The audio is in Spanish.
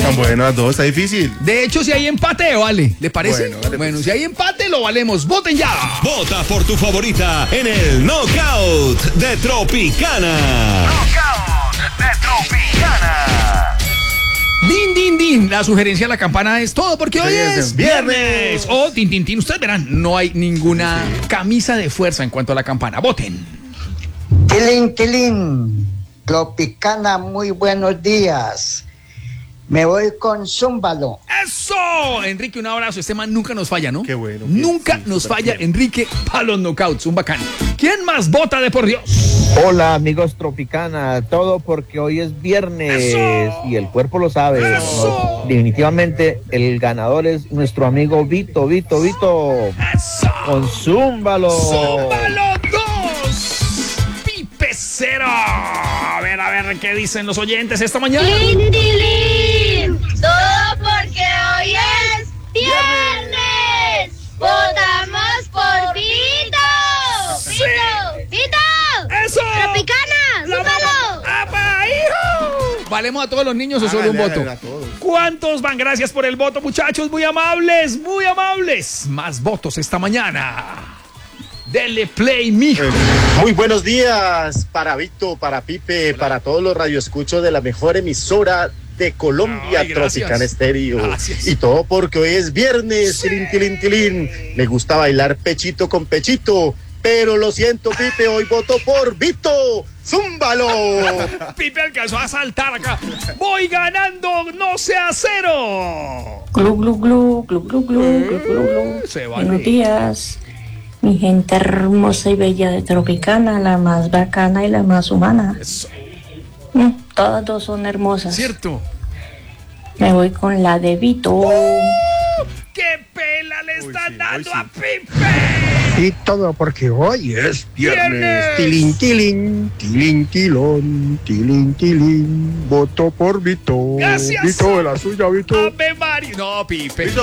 Tan buenas dos, está difícil. De hecho, si hay empate, vale. ¿Le parece? Bueno, dale, pues. Si hay empate, lo valemos. ¡Voten ya! Vota por tu favorita en el Knockout de Tropicana. Knockout de Tropicana. Din, din, din. La sugerencia de la campana es todo porque hoy Sí, es viernes. O tin, tin, tin. Ustedes verán, no hay ninguna camisa de fuerza en cuanto a la campana. Voten. Tilín, tilín. Tropicana, muy buenos días. Me voy con Zúmbalo. ¡Eso! Enrique, un abrazo. Este man nunca nos falla, ¿no? Qué bueno. Nunca Sí, nos súper falla, bien. Enrique, para los knockouts. Un bacán. ¿Quién más vota de por Dios? Hola amigos Tropicana, todo porque hoy es viernes ¡Eso! y el cuerpo lo sabe. ¡Eso! Definitivamente el ganador es nuestro amigo Vito, ¡Eso! con Zúmbalo. ¡Zúmbalo 2! ¡Pipe 0! A ver, ¿qué dicen los oyentes esta mañana? ¡Lindilín! Todo porque hoy es viernes. ¡Votamos por Vito! Sí. ¡Vito! ¡Eso! ¡Tropicana! ¡Súmalo! ¡Apa, hijo! ¿Valemos a todos los niños o solo un Hágale, voto? hágale a todos. ¿Cuántos van? Gracias por el voto, muchachos. Muy amables, muy amables. Más votos esta mañana. Dele play, mijo. Muy buenos días para Víctor, para Pipe, para todos los radioescuchos de la mejor emisora de Colombia, Ay, gracias. Tropicana Estéreo. Gracias. Y todo porque hoy es viernes, tilín, tilín, tilín. Me gusta bailar pechito con pechito, pero lo siento, Pipe, hoy voto por Vito. ¡Zúmbalo! Pipe alcanzó a saltar acá. Voy ganando, no sea 0. Glu, glu, glu, glu, glu, glu, glu, glu, glu. Se vale. Buenos días, mi gente hermosa y bella de Tropicana, la más bacana y la más humana. Eso. Todas dos son hermosas. Cierto. Me voy con la de Vito. ¡Qué pela le están sí, dando hoy sí. a Pipe! Y todo porque hoy es ¡Viernes! viernes. Tilín, tilín, tilín, tilón, tilín, tilín. Voto por Vito. Gracias. Vito de la suya, Vito. ¡Ave María! No, Pipe.